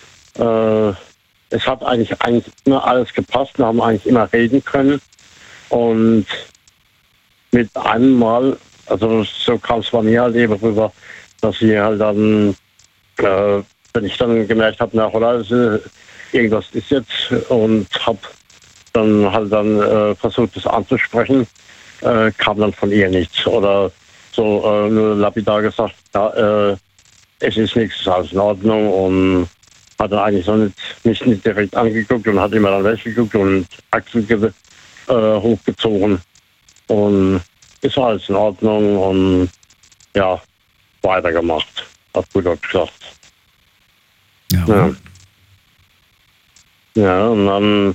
es hat eigentlich immer alles gepasst. Wir haben eigentlich immer reden können. Und mit einem Mal, also so kam es bei mir halt eben rüber, dass sie halt dann, wenn ich dann gemerkt habe, irgendwas ist jetzt und habe dann halt versucht, das anzusprechen, kam dann von ihr nichts. Oder so nur lapidar gesagt, es ist nichts, es ist alles in Ordnung und hat dann eigentlich mich nicht direkt angeguckt und hat immer dann weggeguckt und Achseln hochgezogen. Und ist alles in Ordnung und weitergemacht, hat gut gesagt. Ja, und dann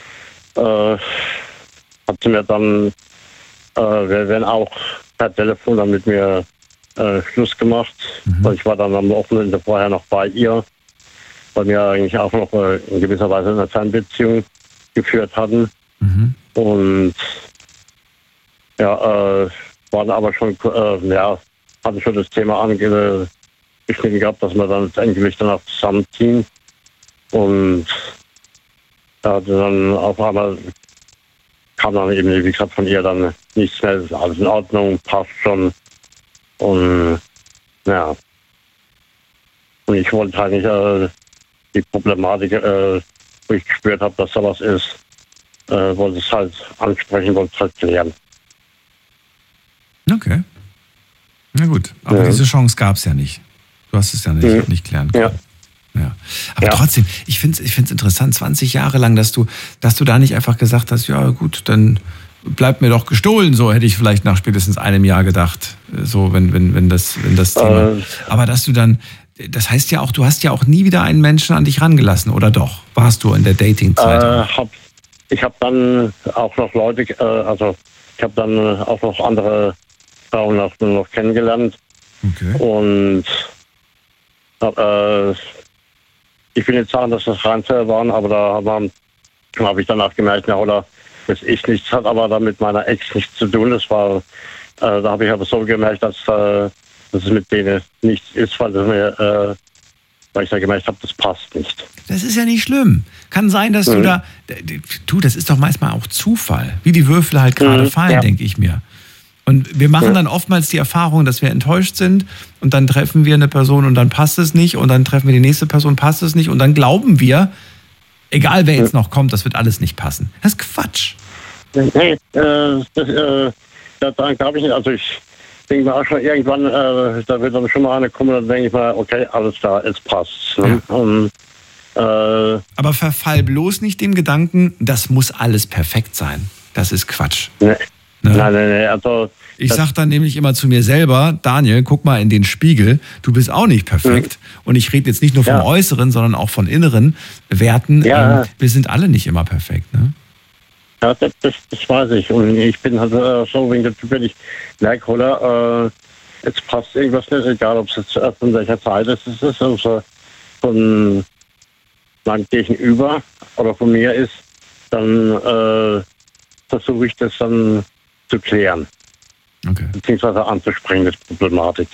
hat sie mir dann, wir werden auch per Telefon dann mit mir Schluss gemacht, weil ich war dann am Wochenende vorher noch bei ihr, weil wir eigentlich auch noch in gewisser Weise eine Fernbeziehung geführt hatten. Und waren aber schon, hatten schon das Thema angeschnitten gehabt, dass wir dann endlich danach zusammenziehen. Und da dann auf einmal kam dann eben, wie gesagt, von ihr dann nichts mehr, ist alles in Ordnung, passt schon. Und und ich wollte halt nicht die Problematik, wo ich gespürt habe, dass da was ist, wollte es halt ansprechen, wollte es halt klären. Okay. Na gut, aber diese Chance gab es ja nicht. Du hast es ja nicht klären können. Ja. Aber trotzdem, ich finde es interessant, 20 Jahre lang, dass du da nicht einfach gesagt hast, ja gut, dann bleibt mir doch gestohlen, so hätte ich vielleicht nach spätestens einem Jahr gedacht, so wenn das Thema. Aber dass du dann, das heißt ja auch, du hast ja auch nie wieder einen Menschen an dich rangelassen, oder doch? Warst du in der Dating-Zeit? Ich habe dann auch noch Leute, ich habe dann auch noch andere Frauen noch kennengelernt. Okay. Und ich will nicht sagen, dass das Reinfälle waren, aber da habe ich danach gemerkt, dass ich nichts hat, aber da mit meiner Ex nichts zu tun. Das war, da habe ich aber so gemerkt, dass es mit denen nichts ist, weil ich da gemerkt habe, das passt nicht. Das ist ja nicht schlimm. Kann sein, dass du das ist doch manchmal auch Zufall, wie die Würfel halt gerade fallen, denke ich mir. Und wir machen dann oftmals die Erfahrung, dass wir enttäuscht sind und dann treffen wir eine Person und dann passt es nicht und dann treffen wir die nächste Person, passt es nicht und dann glauben wir, egal wer jetzt noch kommt, das wird alles nicht passen. Das ist Quatsch. Nee, daran glaube ich nicht. Also ich denke mal auch schon irgendwann, da wird dann schon mal eine kommen, dann denke ich mal, okay, alles klar, es passt. Ne? Ja. Und, aber verfall bloß nicht dem Gedanken, das muss alles perfekt sein. Das ist Quatsch. Nee. Ne? Nein, also... Ich sage dann nämlich immer zu mir selber, Daniel, guck mal in den Spiegel, du bist auch nicht perfekt. Und ich rede jetzt nicht nur vom Äußeren, sondern auch von inneren Werten. Wir sind alle nicht immer perfekt, ne? Ja, das weiß ich. Und ich bin halt so wegen der Typ, wenn ich merke, oder jetzt passt irgendwas nicht, egal ob es jetzt von welcher Seite es ist, also von meinem Gegenüber oder von mir ist, dann versuche ich das dann zu klären. Okay. Beziehungsweise anzusprechen, das Problematik.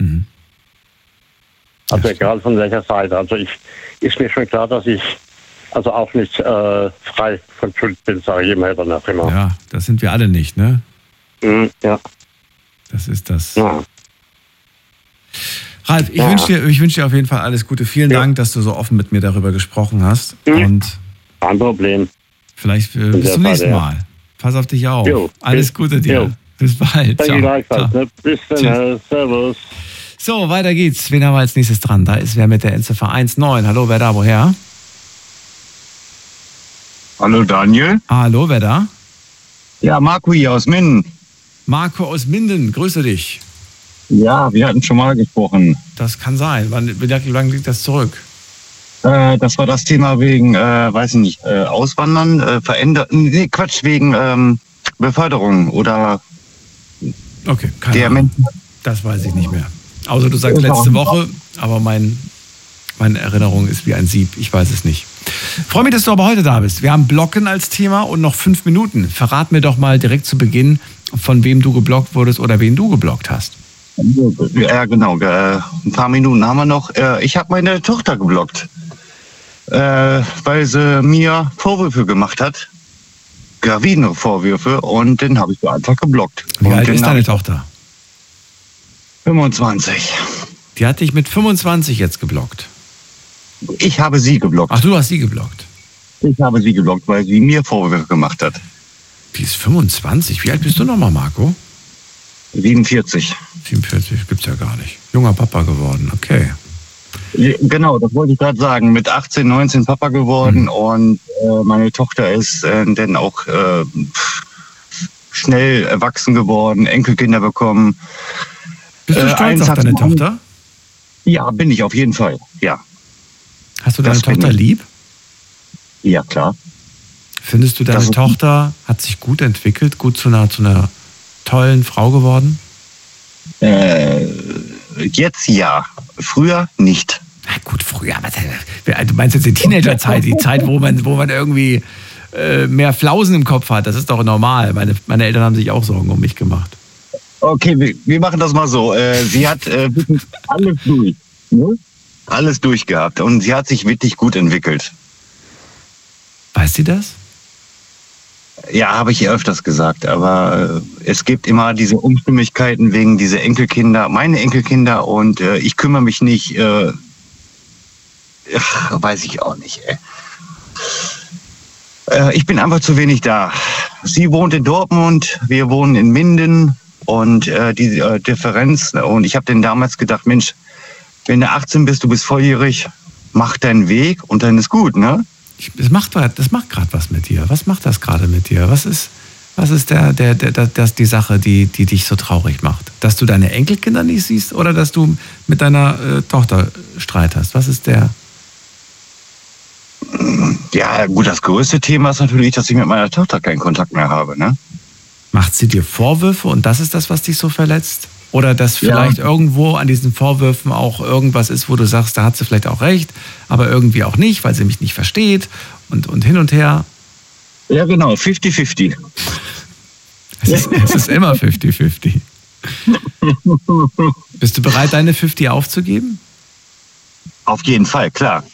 Also egal von welcher Seite. Also ist mir schon klar, dass ich also auch nicht frei von Schuld bin, sage ich immer danach immer. Ja, das sind wir alle nicht, ne? Ja. Das ist das. Ja. Ralf, ich wünsche dir auf jeden Fall alles Gute. Vielen Dank, dass du so offen mit mir darüber gesprochen hast. Und kein Problem. Vielleicht bis zum nächsten Mal. Pass auf dich auf. Jo, alles Gute dir. Jo. Bis bald. Danke gleichfalls. Bis dann. Servus. So, weiter geht's. Wen haben wir als nächstes dran? Da ist wer mit der Endziffer 19. Hallo, wer da? Woher? Hallo, Daniel. Hallo, wer da? Ja, Marco hier aus Minden. Marco aus Minden, grüße dich. Ja, wir hatten schon mal gesprochen. Das kann sein. Wie lange liegt das zurück? Das war das Thema wegen, weiß ich nicht, Auswandern, wegen Beförderung oder okay, keine Ahnung. Das weiß ich nicht mehr. Außer du sagst letzte Woche, aber meine Erinnerung ist wie ein Sieb. Ich weiß es nicht. Freue mich, dass du aber heute da bist. Wir haben Blocken als Thema und noch 5 Minuten. Verrat mir doch mal direkt zu Beginn, von wem du geblockt wurdest oder wen du geblockt hast. Ja, genau. Ein paar Minuten haben wir noch. Ich habe meine Tochter geblockt, weil sie mir Vorwürfe gemacht hat. Gravierende Vorwürfe. Und dann habe ich sie einfach geblockt. Wie alt ist deine Tochter? 25. Die hat dich mit 25 jetzt geblockt? Ich habe sie geblockt. Ach, du hast sie geblockt? Ich habe sie geblockt, weil sie mir Vorwürfe gemacht hat. Die ist 25. Wie alt bist du nochmal, Marco? 47. 47 gibt's ja gar nicht. Junger Papa geworden, okay. Genau, das wollte ich gerade sagen. Mit 18, 19 Papa geworden und meine Tochter ist dann auch schnell erwachsen geworden, Enkelkinder bekommen. Bist du stolz auf deine Tochter? Ja, bin ich auf jeden Fall, ja. Hast du deine Tochter lieb? Ja, klar. Findest du, deine Tochter hat sich gut entwickelt, gut zu einer tollen Frau geworden? Jetzt ja, früher nicht. Na gut, früher, aber du meinst jetzt die Teenagerzeit, die Zeit, wo man irgendwie mehr Flausen im Kopf hat, das ist doch normal. Meine Eltern haben sich auch Sorgen um mich gemacht. Okay, wir machen das mal so. Sie hat wirklich alles durch, ne? Alles durchgehabt und sie hat sich wirklich gut entwickelt. Weiß sie das? Ja, habe ich ihr öfters gesagt, aber es gibt immer diese Unstimmigkeiten wegen dieser Enkelkinder, meine Enkelkinder und ich kümmere mich nicht, weiß ich auch nicht. Ich bin einfach zu wenig da. Sie wohnt in Dortmund, wir wohnen in Minden und die Differenz, und ich habe denen damals gedacht, Mensch, wenn du 18 bist, du bist volljährig, mach deinen Weg und dann ist gut, ne? Das macht gerade was mit dir. Was macht das gerade mit dir? Was ist die Sache, die dich so traurig macht? Dass du deine Enkelkinder nicht siehst oder dass du mit deiner Tochter Streit hast? Was ist der? Ja, gut, das größte Thema ist natürlich, dass ich mit meiner Tochter keinen Kontakt mehr habe, ne? Macht sie dir Vorwürfe und das ist das, was dich so verletzt? Oder dass vielleicht irgendwo an diesen Vorwürfen auch irgendwas ist, wo du sagst, da hat sie vielleicht auch recht, aber irgendwie auch nicht, weil sie mich nicht versteht und hin und her. Ja, genau, 50-50. Es ist immer 50-50. Bist du bereit, deine 50 aufzugeben? Auf jeden Fall, klar.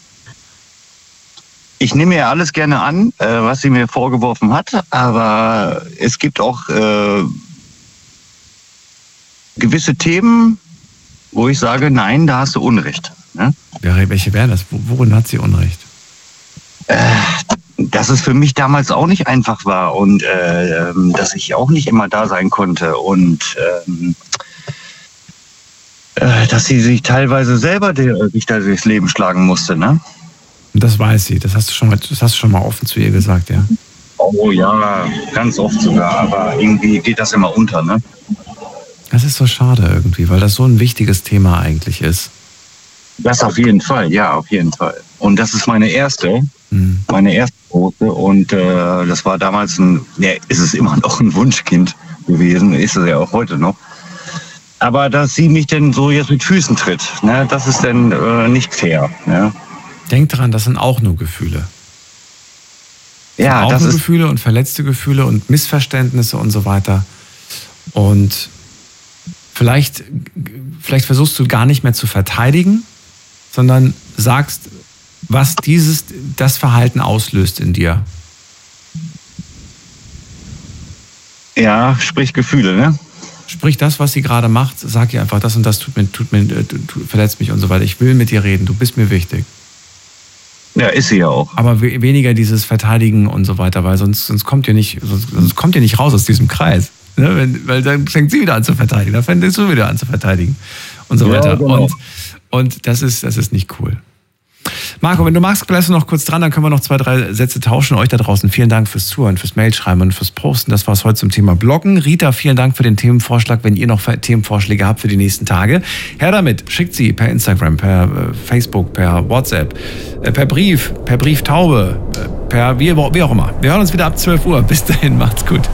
Ich nehme ja alles gerne an, was sie mir vorgeworfen hat, aber es gibt auch gewisse Themen, wo ich sage, nein, da hast du Unrecht. Ne? Welche wären das? Worin hat sie Unrecht? Dass es für mich damals auch nicht einfach war und dass ich auch nicht immer da sein konnte und dass sie sich teilweise selber sich da durchs Leben schlagen musste. Ne? Das weiß sie. Das hast du schon mal offen zu ihr gesagt, ja? Oh ja, ganz oft sogar. Aber irgendwie geht das immer unter, ne? Das ist so schade irgendwie, weil das so ein wichtiges Thema eigentlich ist. Das auf jeden Fall, ja, auf jeden Fall. Und das ist meine erste große. Und das war damals ist es immer noch ein Wunschkind gewesen, ist es ja auch heute noch. Aber dass sie mich denn so jetzt mit Füßen tritt, ne, das ist dann nicht fair. Ne? Denk dran, das sind auch nur Gefühle. Ja, das sind auch nur Gefühle und verletzte Gefühle und Missverständnisse und so weiter. Und vielleicht versuchst du gar nicht mehr zu verteidigen, sondern sagst, was das Verhalten auslöst in dir. Ja, sprich Gefühle, ne? Sprich das, was sie gerade macht, sag ihr einfach, das und das verletzt mich und so weiter. Ich will mit dir reden, du bist mir wichtig. Ja, ist sie ja auch. Aber weniger dieses Verteidigen und so weiter, weil sonst kommt ihr nicht raus aus diesem Kreis. Ne? Weil dann fängt sie wieder an zu verteidigen, dann fängst du wieder an zu verteidigen und so weiter. Genau. Und das ist nicht cool. Marco, wenn du magst, bleibst du noch kurz dran, dann können wir noch 2, 3 Sätze tauschen. Euch da draußen vielen Dank fürs Zuhören, fürs Mailschreiben und fürs Posten. Das war's heute zum Thema Bloggen. Rita, vielen Dank für den Themenvorschlag. Wenn ihr noch Themenvorschläge habt für die nächsten Tage, her damit. Schickt sie per Instagram, per Facebook, per WhatsApp, per Brief, per Brieftaube, per wie auch immer. Wir hören uns wieder ab 12 Uhr. Bis dahin, macht's gut.